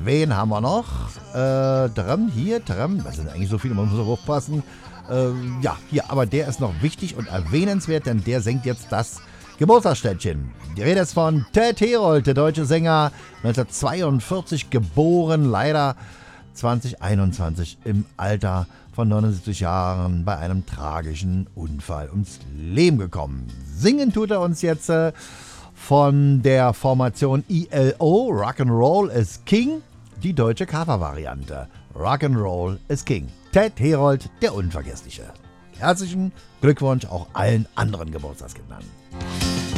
wen haben wir noch? Hier, das sind eigentlich so viele, man muss auch aufpassen. Hier, aber der ist noch wichtig und erwähnenswert, denn der singt jetzt das Geburtstagsständchen. Die Rede ist von Ted Herold, der deutsche Sänger, 1942 geboren, leider 2021 im Alter von 79 Jahren bei einem tragischen Unfall ums Leben gekommen. Singen tut er uns jetzt von der Formation ELO, Rock'n'Roll is King, die deutsche Covervariante. Rock'n'Roll is King. Ted Herold, der Unvergessliche. Herzlichen Glückwunsch auch allen anderen Geburtstagskindern.